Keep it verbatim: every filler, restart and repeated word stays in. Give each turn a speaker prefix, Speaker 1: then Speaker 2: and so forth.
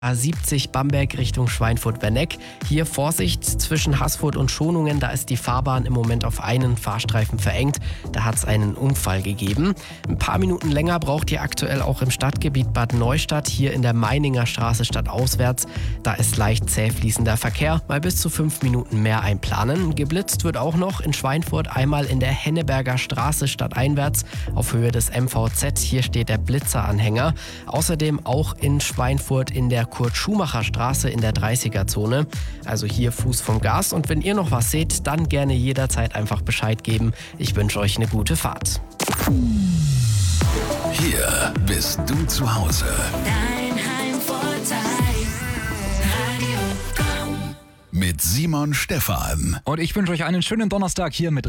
Speaker 1: A siebzig Bamberg Richtung Schweinfurt-Werneck. Hier Vorsicht zwischen Haßfurt und Schonungen, da ist die Fahrbahn im Moment auf einen Fahrstreifen verengt. Da hat es einen Unfall gegeben. Ein paar Minuten länger braucht ihr aktuell auch im Stadtgebiet Bad Neustadt, hier in der Meininger Straße stadtauswärts. Da ist leicht zäh fließender Verkehr, mal bis zu fünf Minuten mehr einplanen. Geblitzt wird auch noch in Schweinfurt, einmal in der Henneberger Straße stadteinwärts auf Höhe des M V Z. Hier steht der Blitzeranhänger. Außerdem auch in Schweinfurt in der Kurt-Schumacher-Straße in der dreißiger-Zone. Also hier Fuß vom Gas. Und wenn ihr noch was seht, dann gerne jederzeit einfach Bescheid geben. Ich wünsche euch eine gute Fahrt.
Speaker 2: Hier bist du zu Hause.
Speaker 3: Dein Heimvorteil. Radio Komm.
Speaker 2: Mit Simon Stephan.
Speaker 4: Und ich wünsche euch einen schönen Donnerstag hier mit